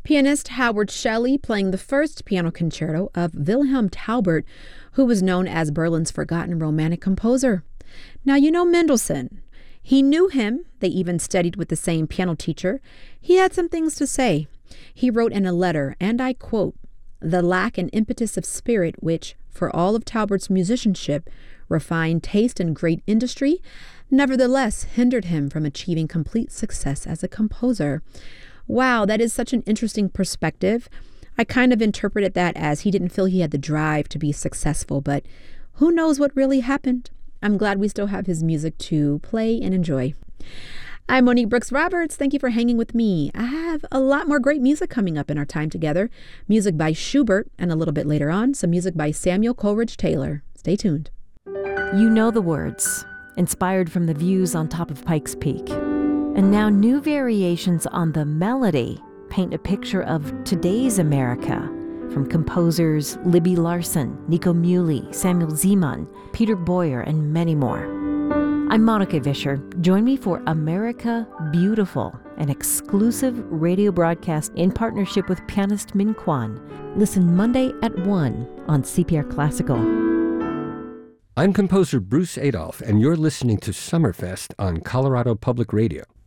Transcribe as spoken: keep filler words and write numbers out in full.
Pianist Howard Shelley playing the first piano concerto of Wilhelm Taubert, who was known as Berlin's forgotten romantic composer. Now, you know Mendelssohn. He knew him. They even studied with the same piano teacher. He had some things to say. He wrote in a letter, and I quote, "The lack and impetus of spirit which, for all of Taubert's musicianship, refined taste and great industry, nevertheless hindered him from achieving complete success as a composer." Wow, that is such an interesting perspective. I kind of interpreted that as he didn't feel he had the drive to be successful, but who knows what really happened? I'm glad we still have his music to play and enjoy. I'm Monique Brooks Roberts. Thank you for hanging with me. I have a lot more great music coming up in our time together. Music by Schubert, and a little bit later on, some music by Samuel Coleridge Taylor. Stay tuned. You know the words, inspired from the views on top of Pikes Peak. And now new variations on the melody paint a picture of today's America from composers Libby Larsen, Nico Muhly, Samuel Zeman, Peter Boyer, and many more. I'm Monica Vischer. Join me for America Beautiful, an exclusive radio broadcast in partnership with pianist Min Kwan. Listen Monday at one on C P R Classical. I'm composer Bruce Adolph, and you're listening to Summerfest on Colorado Public Radio.